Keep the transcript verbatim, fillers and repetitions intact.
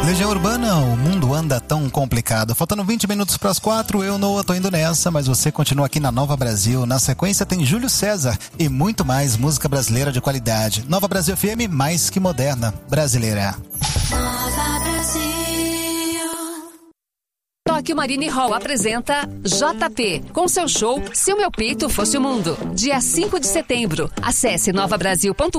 Legião Urbana, o mundo anda tão complicado. Faltando vinte minutos para as quatro, eu, Noah, tô indo nessa, mas você continua aqui na Nova Brasil. Na sequência tem Júlio César e muito mais música brasileira de qualidade. Nova Brasil F M, mais que moderna, brasileira. Nova Brasil. Tóquio Marine Hall apresenta J P, com seu show Se o Meu Peito Fosse o Mundo, dia cinco de setembro. Acesse nova brasil ponto